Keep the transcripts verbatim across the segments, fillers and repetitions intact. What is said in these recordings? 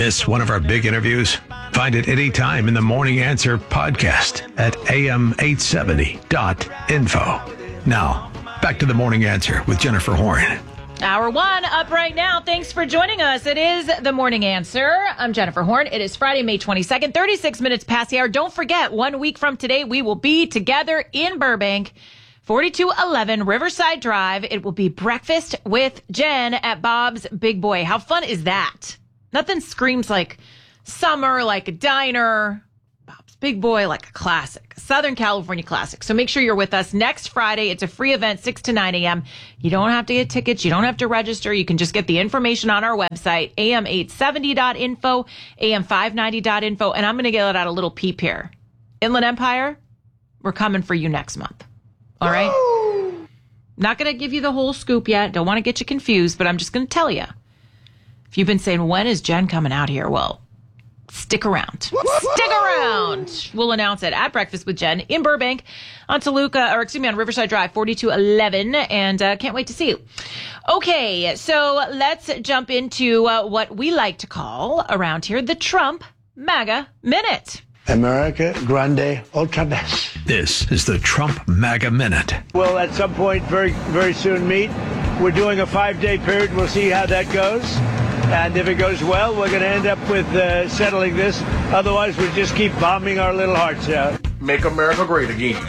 miss one of our big interviews? Find it anytime in the Morning Answer podcast at a m eight seventy dot info. Now, back to the Morning Answer with Jennifer Horn. Hour one up right now. Thanks for joining us. It is the Morning Answer. I'm Jennifer Horn. It is Friday, May twenty-second, thirty-six minutes past the hour. Don't forget, one week from today, we will be together in Burbank, forty-two eleven Riverside Drive. It will be breakfast with Jen at Bob's Big Boy. How fun is that? Nothing screams like summer, like a diner. Bob's Big Boy, like a classic, a Southern California classic. So make sure you're with us next Friday. It's a free event, six to nine a.m. You don't have to get tickets. You don't have to register. You can just get the information on our website, a m eight seventy dot info, a m five ninety dot info. And I'm going to get out a little peep here. Inland Empire, we're coming for you next month. All right? Woo! Not going to give you the whole scoop yet. Don't want to get you confused, but I'm just going to tell you. If you've been saying, when is Jen coming out here? Well, stick around. Stick around. We'll announce it at Breakfast with Jen in Burbank on Toluca, or excuse me, on Riverside Drive, forty-two eleven, and uh, can't wait to see you. Okay, so let's jump into uh, what we like to call around here the Trump MAGA Minute. America Grande Ultra Best. This is the Trump MAGA Minute. We'll at some point very, very soon meet. We're doing a five-day period. We'll see how that goes. And if it goes well, we're going to end up with uh, settling this. Otherwise, we'll just keep bombing our little hearts out. Make America great again.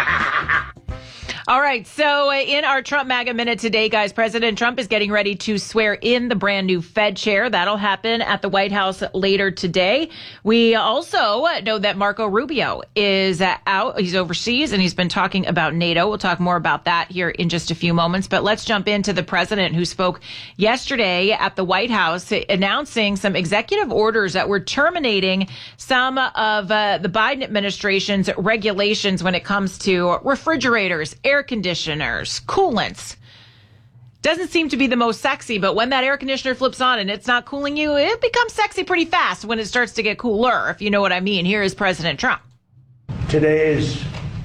All right. So in our Trump MAGA Minute today, guys, President Trump is getting ready to swear in the brand new Fed chair. That'll happen at the White House later today. We also know that Marco Rubio is out. He's overseas and he's been talking about NATO. We'll talk more about that here in just a few moments. But let's jump into the president who spoke yesterday at the White House announcing some executive orders that were terminating some of uh, the Biden administration's regulations when it comes to refrigerators, air conditioners, coolants. Doesn't seem to be the most sexy, but when that air conditioner flips on and it's not cooling you, it becomes sexy pretty fast when it starts to get cooler, if you know what I mean. Here is President Trump. Today is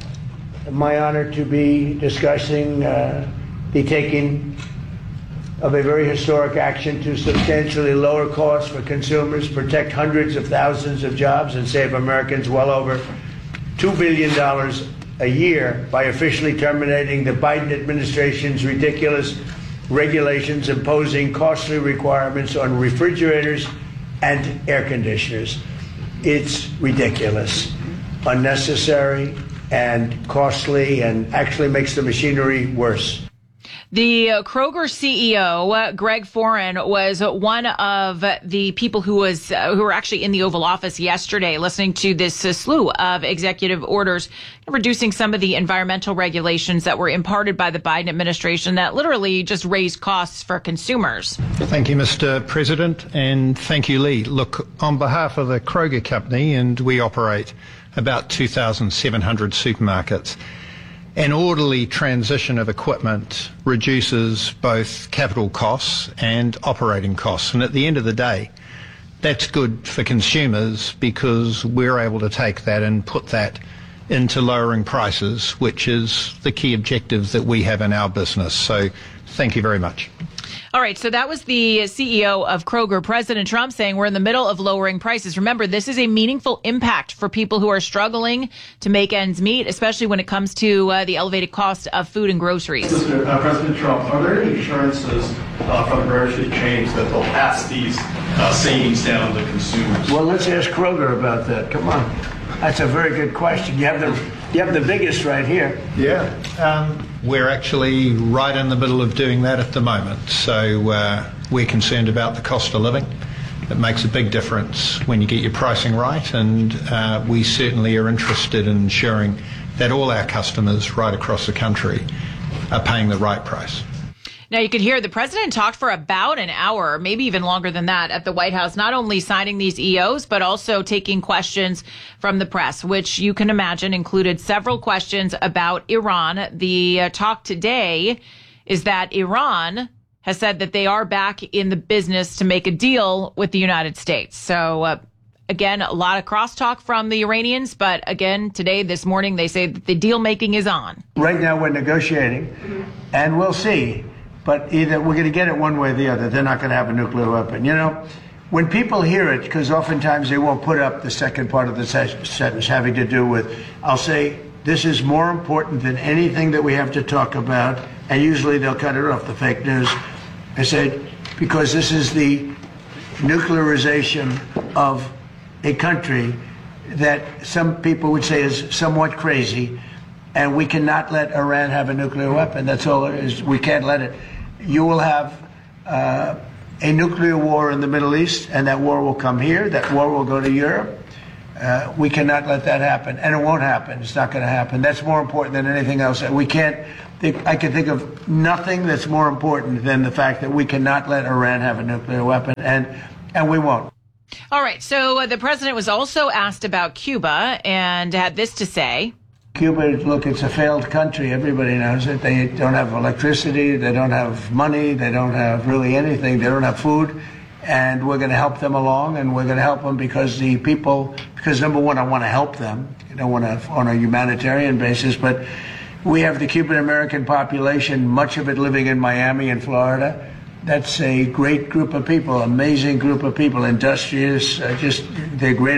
my honor to be discussing uh, the taking of a very historic action to substantially lower costs for consumers, protect hundreds of thousands of jobs, and save Americans well over two billion dollars a year by officially terminating the Biden administration's ridiculous regulations imposing costly requirements on refrigerators and air conditioners. It's ridiculous, unnecessary, and costly, and actually makes the machinery worse. The uh, Kroger C E O, uh, Greg Foran, was one of the people who was uh, who were actually in the Oval Office yesterday listening to this uh, slew of executive orders reducing some of the environmental regulations that were imparted by the Biden administration that literally just raised costs for consumers. Thank you, Mister President, and thank you, Lee. Look, on behalf of the Kroger Company, and we operate about two thousand seven hundred supermarkets, an orderly transition of equipment reduces both capital costs and operating costs. And at the end of the day, that's good for consumers because we're able to take that and put that into lowering prices, which is the key objective that we have in our business. So thank you very much. All right, so that was the C E O of Kroger, President Trump, saying we're in the middle of lowering prices. Remember, this is a meaningful impact for people who are struggling to make ends meet, especially when it comes to uh, the elevated cost of food and groceries. Mister Uh, President Trump, are there any assurances uh, from the grocery chains that they'll pass these uh, savings down to consumers? Well, let's ask Kroger about that. Come on. That's a very good question. You have the, you have the biggest right here. Yeah. Um, we're actually right in the middle of doing that at the moment. So uh, we're concerned about the cost of living. It makes a big difference when you get your pricing right, and uh, we certainly are interested in ensuring that all our customers right across the country are paying the right price. Now, you could hear the president talked for about an hour, maybe even longer than that, at the White House, not only signing these E Os, but also taking questions from the press, which you can imagine included several questions about Iran. The uh, talk today is that Iran has said that they are back in the business to make a deal with the United States. So, uh, again, a lot of crosstalk from the Iranians. But again, today, this morning, they say that the deal making is on. Right now, we're negotiating, and we'll see. But either we're going to get it one way or the other. They're not going to have a nuclear weapon. You know, when people hear it, because oftentimes they won't put up the second part of the se- sentence having to do with, I'll say, this is more important than anything that we have to talk about, and usually they'll cut it off, the fake news. I said, because this is the nuclearization of a country that some people would say is somewhat crazy, and we cannot let Iran have a nuclear weapon. That's all it is. We can't let it. You will have uh, a nuclear war in the Middle East, and that war will come here. That war will go to Europe. Uh, we cannot let that happen, and it won't happen. It's not going to happen. That's more important than anything else. We can't. Think, I can think of nothing that's more important than the fact that we cannot let Iran have a nuclear weapon, and and we won't. All right. So uh, the president was also asked about Cuba and had this to say. Cuba, look, it's a failed country. Everybody knows it. They don't have electricity. They don't have money. They don't have really anything. They don't have food. And we're going to help them along, and we're going to help them because the people, because number one, I want to help them. I don't want to on a humanitarian basis, but we have the Cuban American population, much of it living in Miami and Florida. That's a great group of people, amazing group of people, industrious, uh, just they're great